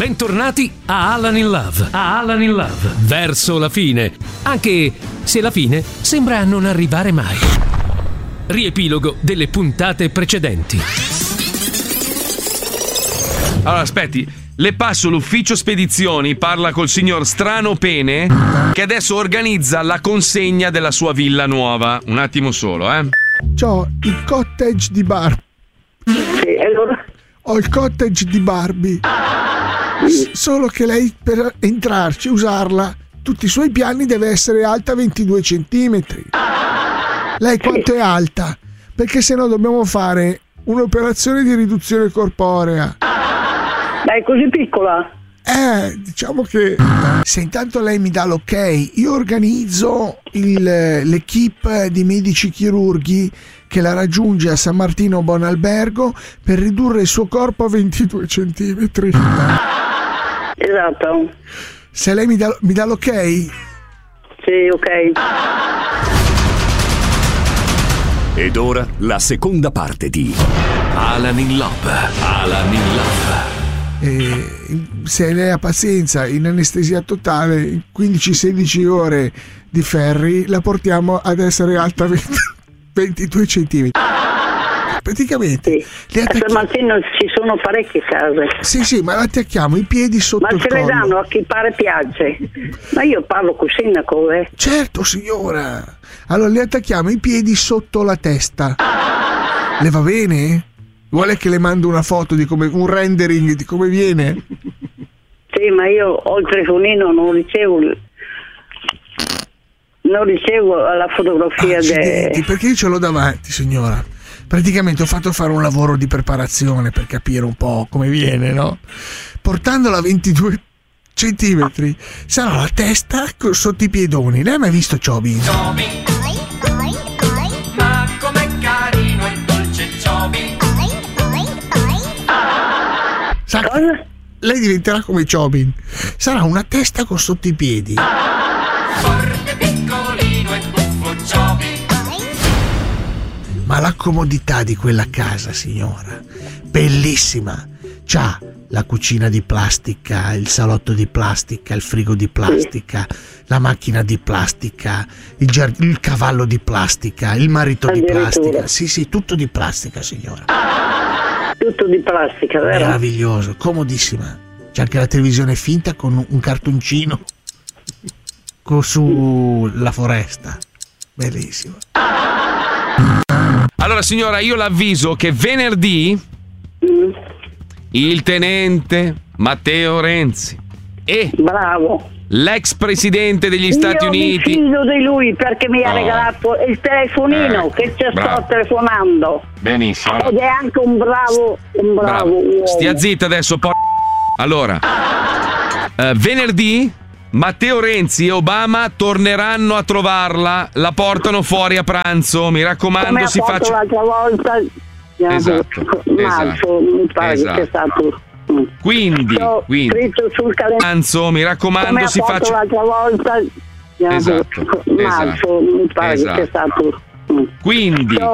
Bentornati a Alan in Love. Verso la fine, anche se la fine sembra non arrivare mai. Riepilogo delle puntate precedenti. Allora, aspetti, le passo l'ufficio spedizioni, parla col signor Strano Pene, che adesso organizza la consegna della sua villa nuova. Un attimo solo, C'ho il cottage di Barbie. Sì, allora? Ho il cottage di Barbie. Solo che lei, per entrarci, usarla, tutti i suoi piani, deve essere alta 22 centimetri. Lei quanto è alta? Perché sennò dobbiamo fare un'operazione di riduzione corporea. Ma è così piccola? Diciamo che se intanto lei mi dà l'ok, io organizzo l'equipe di medici chirurghi che la raggiunge a San Martino Buonalbergo per ridurre il suo corpo a 22 centimetri. Esatto. Se lei mi dà l'ok? Sì, ok. Ed ora la seconda parte di Alan in Love. Se lei ha pazienza, in anestesia totale, in 15-16 ore di ferri, la portiamo ad essere alta 22 centimetri. Praticamente sì. A San Martino ci sono parecchie case. Sì, ma la attacchiamo i piedi sotto il collo. Ma ce le danno a chi pare piace. Ma io parlo col sindaco, Certo, signora. Allora le attacchiamo i piedi sotto la testa. Le va bene? Vuole che le mando una foto di come, un rendering di come viene? Sì, ma io ho il telefonino, non ricevo la fotografia. Perché io ce l'ho davanti, signora. Praticamente ho fatto fare un lavoro di preparazione per capire un po' come viene, no? Portandola a 22 centimetri sarà la testa sotto i piedoni. Lei ha mai visto Chobin? Ma com'è carino il dolce Chobin. Lei diventerà come Chobin. Sarà una testa con sotto i piedi. Forte, piccolino e buffo Chobin. Ma la comodità di quella casa, signora, bellissima. C'ha la cucina di plastica, il salotto di plastica, il frigo di plastica, la macchina di plastica, il cavallo di plastica, il marito di plastica. Sì, tutto di plastica, signora. Tutto di plastica, vero? Meraviglioso, comodissima. C'è anche la televisione finta con un cartoncino su la foresta. Bellissimo. Allora, signora, io l'avviso che venerdì il tenente Matteo Renzi e bravo l'ex presidente degli Stati Uniti. Io mi fido di lui perché mi ha regalato il telefonino che ci sto telefonando. Benissimo. Ed è anche un bravo uomo. Stia zitta adesso, Allora, venerdì Matteo Renzi e Obama torneranno a trovarla, la portano fuori a pranzo, mi raccomando. Come si faccia l'altra volta. Esatto. Mi pare che sia stato. Quindi scritto sul calendario, mi raccomando, come si faccia l'altra volta. Esatto. Mi pare che sia stato. Quindi